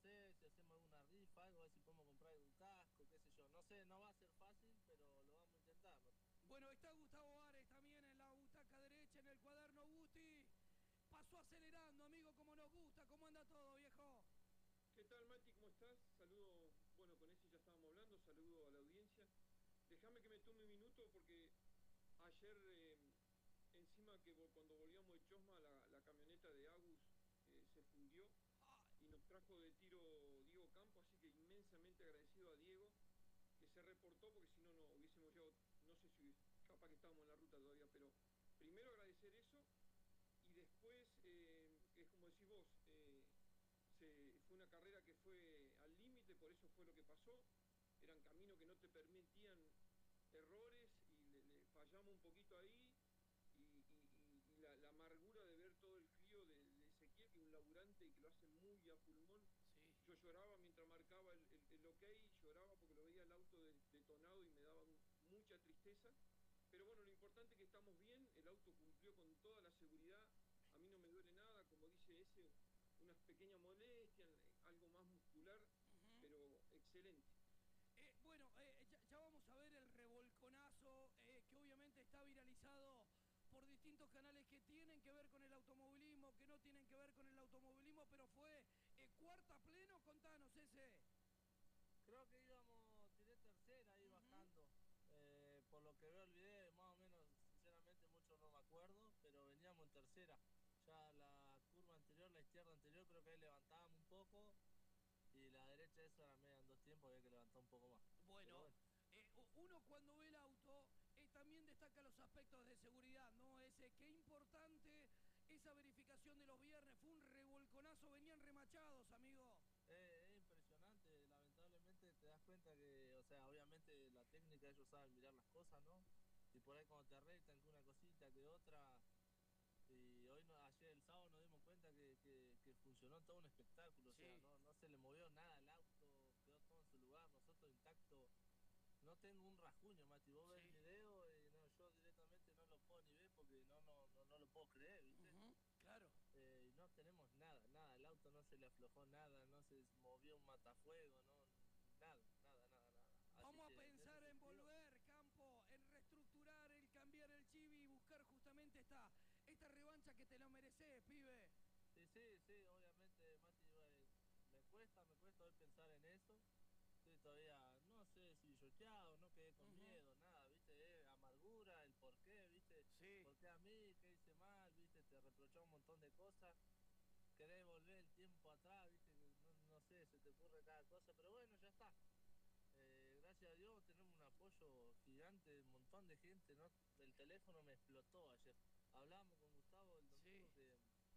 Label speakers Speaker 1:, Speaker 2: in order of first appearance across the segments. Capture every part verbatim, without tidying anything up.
Speaker 1: sé si hacemos alguna rifa, algo, a ver si podemos comprar algún casco, qué sé yo. No sé, no va a ser fácil, pero lo vamos a intentar.
Speaker 2: Bueno, está Gustavo Ares también en la butaca derecha, en el cuaderno Gusti. Pasó acelerando, amigo, como nos gusta. ¿Cómo anda todo, viejo?
Speaker 3: ¿Qué tal, Mati? ¿Cómo estás? Saludo, bueno, con ese ya estábamos hablando, saludo a la audiencia. Déjame que me tome un minuto porque ayer, eh, encima que vo- cuando volvíamos de Chosma, la, la camioneta de Agus eh, se fundió y nos trajo de tiro Diego Campo, así que inmensamente agradecido a Diego, que se reportó, porque si no, no hubiésemos llegado, no sé si capaz que estábamos en la ruta todavía, pero primero agradecer eso y después, eh, es como decís vos, eh, se, fue una carrera que fue al límite, por eso fue lo que pasó. Eran caminos que no te permitían errores y le, le fallamos un poquito ahí. Y, y- y la, la amargura de ver todo el crío de, de Ezequiel, que es un laburante y que lo hace muy a pulmón.
Speaker 2: Sí.
Speaker 3: Yo lloraba mientras marcaba el, el, el ok, lloraba porque lo veía el auto de, detonado y me daba mucha tristeza. Pero bueno, lo importante es que estamos bien, el auto cumplió con toda la seguridad, a mí no me duele nada, como dice ese, unas pequeñas molestias, algo más muscular,
Speaker 2: Uh-huh.
Speaker 3: pero excelente.
Speaker 2: Eh, bueno, eh, ya, ya vamos a ver el revolconazo eh, que obviamente está viralizado por distintos canales que tienen que ver con el automovilismo, que no tienen que ver con el automovilismo, pero fue eh, cuarta pleno, contanos ese.
Speaker 1: Creo que íbamos, tiré tercera ahí
Speaker 2: Uh-huh.
Speaker 1: bajando. Eh, por lo que veo el video, más o menos, sinceramente, mucho no me acuerdo, pero veníamos en tercera. Ya la curva anterior, la izquierda anterior, creo que ahí levantábamos un poco. Y la derecha, esa era media en dos tiempos, había que levantar un poco más. Pero
Speaker 2: Bueno,
Speaker 1: bueno.
Speaker 2: eh, uno cuando ve el auto eh, también destaca los aspectos de seguridad, ¿no? Ese, qué importante esa verificación de los viernes, fue un revolconazo, venían remachados, amigo.
Speaker 1: Eh, es impresionante, lamentablemente te das cuenta que, o sea, obviamente la técnica, ellos saben mirar las cosas, ¿no? Y por ahí cuando te arrestan que una cosita, que otra. Y hoy, no, ayer el sábado nos dimos cuenta que, que, que funcionó todo un espectáculo, o sea,
Speaker 2: Sí.
Speaker 1: no, no se le movió nada al auto, quedó todo en su lugar, nosotros intactos. No tengo un rasguño, Mati, vos ves el
Speaker 2: Sí.
Speaker 1: video y no, yo directamente no lo puedo ni ver porque no, no, no, no lo puedo creer, ¿viste?
Speaker 2: Uh-huh. Claro.
Speaker 1: Eh, y no tenemos nada, nada, el auto no se le aflojó nada, no se movió un matafuego, no, nada, nada, nada, nada. Así
Speaker 2: Vamos a
Speaker 1: que en ese
Speaker 2: pensar en
Speaker 1: sentido,
Speaker 2: volver, Campo, en reestructurar, en cambiar el chibi y buscar justamente esta, esta revancha que te lo mereces, pibe.
Speaker 1: sí, sí, sí, obviamente, Mati, eh, me cuesta, me cuesta hoy pensar en eso. Estoy todavía, no sé si chocheado, no quedé con
Speaker 2: Uh-huh.
Speaker 1: miedo, nada, viste, eh, amargura, el por qué, viste,
Speaker 2: Sí.
Speaker 1: por qué a mí, qué hice mal, viste, te reprochó un montón de cosas, querés volver el tiempo atrás, viste, no, no sé, se te ocurre cada cosa, pero bueno, ya está. Eh, gracias a Dios tenemos un apoyo gigante de un montón de gente, ¿no? El teléfono me explotó ayer. Hablábamos con Gustavo el
Speaker 2: Sí.
Speaker 1: domingo que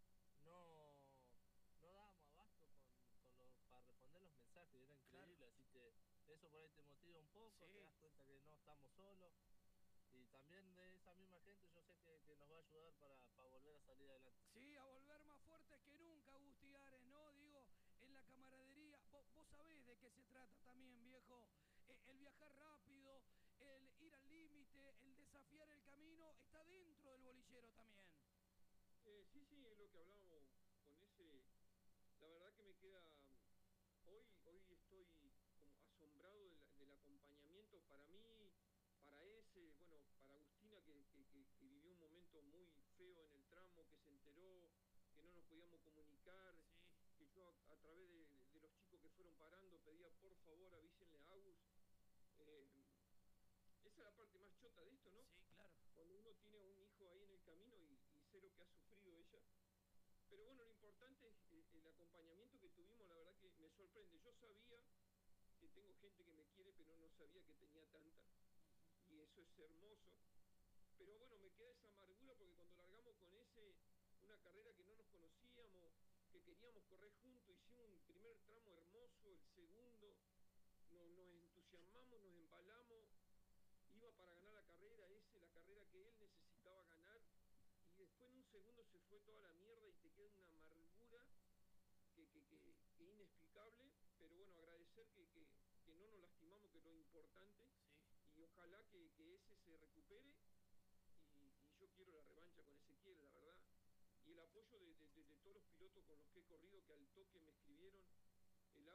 Speaker 1: no, no dábamos abasto con, con los, para responder los mensajes, era
Speaker 2: Claro.
Speaker 1: increíble, así que eso por ahí te motiva un poco, te
Speaker 2: Sí.
Speaker 1: das cuenta que no estamos solos y también de esa misma gente yo sé que, que nos va a ayudar para, para volver a salir adelante.
Speaker 2: Sí, a volver más fuertes que nunca, Agustí Ares, ¿no? Digo, en la camaradería. Vos, vos sabés de qué se trata también, viejo. Eh, el viajar rápido, el ir al límite, el desafiar el camino, está dentro del bolillero también.
Speaker 3: Eh, sí, sí, es lo que hablábamos con ese. La verdad que me queda. Hoy, hoy estoy como asombrado del, del acompañamiento para mí, para ese, bueno, para Agustina que, que, que, que vivió un momento muy feo en el tramo, que se enteró que no nos podíamos comunicar,
Speaker 2: Sí.
Speaker 3: que yo a, a través de, de los chicos que fueron parando pedía por favor avísenle a Agus. Eh, esa es la parte más chota de esto, ¿no?
Speaker 2: Sí, claro.
Speaker 3: Cuando uno tiene a un hijo ahí en el camino y, y sé lo que ha sufrido ella. Pero bueno, lo importante es eh, el acompañamiento que tuvimos, la verdad que me sorprende. Yo sabía que tengo gente que me quiere, pero no sabía que tenía tanta. Y eso es hermoso. Pero bueno, me queda esa amargura porque cuando largamos con ese, una carrera que no nos conocíamos, que queríamos correr juntos, hicimos un primer tramo hermoso, el segundo, nos, nos entusiasmamos, nos embalamos, iba para ganar la carrera, ese, la carrera que él necesitaba ganar, y después en un segundo se fue toda la mierda y te queda una amargura que, que, que, que inexplicable, pero bueno, agradecer que, que, que, no nos lastimamos, que es lo importante,
Speaker 2: Sí.
Speaker 3: y ojalá que, que ese se recupere, y, y, yo quiero la revancha con Ezequiel, la verdad, y el apoyo de, de, de, de todos los pilotos con los que he corrido, que al toque me escribieron, el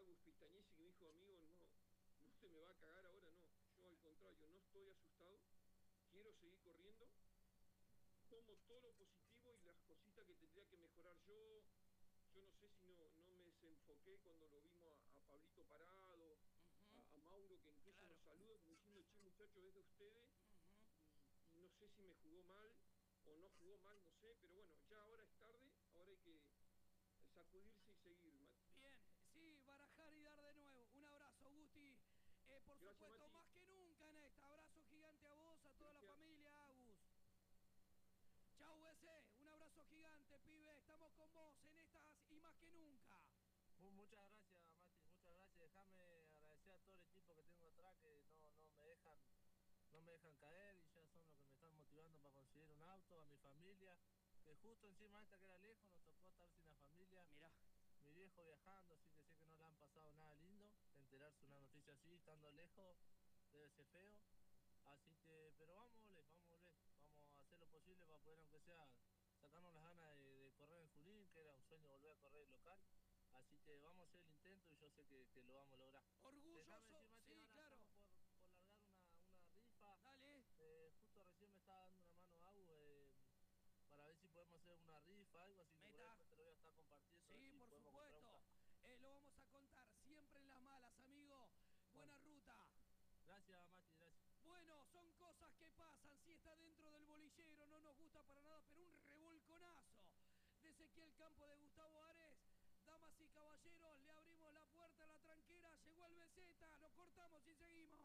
Speaker 3: Agus Pistañesi, que me dijo, amigo, no, no te me va a cagar ahora, no. Yo al contrario, no estoy asustado, quiero seguir corriendo, tomo todo lo positivo y las cositas que tendría que mejorar yo. Yo no sé si no, no me desenfoqué cuando lo vimos a, a Pablito Parado,
Speaker 2: Ujú,
Speaker 3: a, a Mauro, que incluso
Speaker 2: claro.
Speaker 3: nos saluda como diciendo, che muchachos, es de ustedes,
Speaker 2: Ujú.
Speaker 3: y, y no sé si me jugó mal o no jugó mal, no sé, pero bueno, ya ahora es tarde, ahora hay que sacudirse y seguir, Mati.
Speaker 2: Bien, sí, barajar y dar de nuevo. Un abrazo, Gusti. Eh, por
Speaker 3: Gracias,
Speaker 2: supuesto,
Speaker 3: Mati.
Speaker 2: más que nunca en esta. Abrazo gigante a vos, a toda la
Speaker 3: Gracias.
Speaker 2: familia, Agus. Chau, ese. Un abrazo gigante, pibe. Estamos con vos en estas y más que nunca.
Speaker 1: Mu- Muchas gracias, Mati, muchas gracias. Déjame agradecer a todo el equipo que tengo atrás que no, no me dejan no me dejan caer y ya son los que me están motivando para conseguir un auto, a mi familia, que justo encima esta que era lejos nos tocó estar sin la familia.
Speaker 2: Mirá.
Speaker 1: Mi viejo viajando, así que sé que no le han pasado nada lindo. Enterarse una noticia así, estando lejos, debe ser feo. Así que, pero vamos a volver, vamos a volver. Vamos a hacer lo posible para poder, aunque sea, sacarnos las ganas de, de correr en Junín, que era un sueño volver a correr el local. Así que vamos a hacer el intento y yo sé que, que lo vamos a lograr.
Speaker 2: Orgulloso.
Speaker 1: Déjame decir, Mati,
Speaker 2: Sí,
Speaker 1: ahora
Speaker 2: claro.
Speaker 1: estamos por, por largar una, una rifa.
Speaker 2: Dale.
Speaker 1: Eh, justo recién me estaba dando una mano Agu eh, para ver si podemos hacer una rifa, algo así que por ahí
Speaker 2: Meta.
Speaker 1: después te lo voy a estar compartiendo. a ver
Speaker 2: Sí,
Speaker 1: si
Speaker 2: por
Speaker 1: podemos comprar un
Speaker 2: supuesto.
Speaker 1: ca-
Speaker 2: Eh, lo vamos a contar siempre en las malas, amigo.
Speaker 1: Bueno,
Speaker 2: Buena ruta.
Speaker 1: gracias, Mati, gracias.
Speaker 2: Bueno, son cosas que pasan. Si está dentro del bolillero, no nos gusta para nada, pero un revolconazo de Ezequiel Campo de Gustavo Ares. Damas y caballeros, le abrimos la puerta a la tranquera. Llegó el B Z. Lo cortamos y seguimos.